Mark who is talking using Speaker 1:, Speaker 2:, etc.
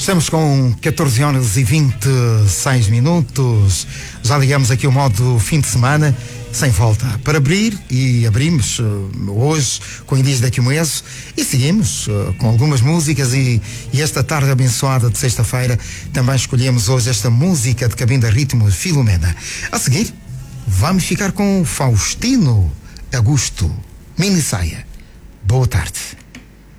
Speaker 1: Estamos com 14 horas e 26 minutos. Já ligamos aqui o modo fim de semana, sem volta, para abrir, e abrimos hoje com Indígenas da Quimoeso e seguimos com algumas músicas e esta tarde abençoada de sexta-feira também escolhemos hoje esta música de Cabinda Ritmo Filomena. A seguir, vamos ficar com Faustino Augusto, Mini Saia. Boa tarde.